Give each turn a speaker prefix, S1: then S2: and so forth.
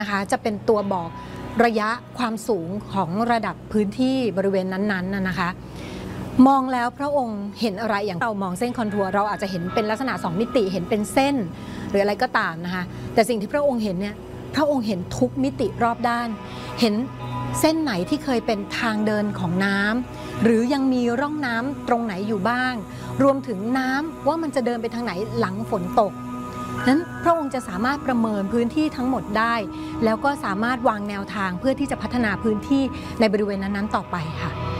S1: นะคะจะเป็นตัวบอกระยะความสูงของระดับพื้นที่บริเวณนั้นๆนะคะมองแล้วพระองค์เห็นอะไรอย่างเรามองเส้นคอนทัวร์เราอาจจะเห็นเป็นลักษณะ2มิติเห็นเป็นเส้นหรืออะไรก็ตามนะคะแต่สิ่งที่พระองค์เห็นเนี่ยพระองค์เห็นทุกมิติรอบด้านเห็นเส้นไหนที่เคยเป็นทางเดินของน้ำหรือยังมีร่องน้ำตรงไหนอยู่บ้างรวมถึงน้ำว่ามันจะเดินไปทางไหนหลังฝนตกนั้นพระองค์จะสามารถประเมินพื้นที่ทั้งหมดได้แล้วก็สามารถวางแนวทางเพื่อที่จะพัฒนาพื้นที่ในบริเวณนั้นๆต่อไปค่ะ